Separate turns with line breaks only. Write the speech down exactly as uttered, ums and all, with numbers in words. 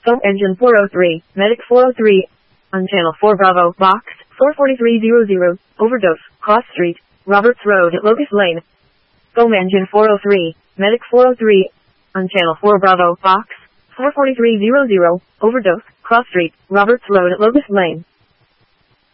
Foam engine four oh three, medic four oh three, on channel four Bravo, box, four forty-three hundred, overdose, cross street, Roberts Road at Locust Lane. Foam engine four oh three, medic four oh three, on channel four Bravo, box, four forty-three hundred, overdose, cross street, Roberts Road at Locust Lane.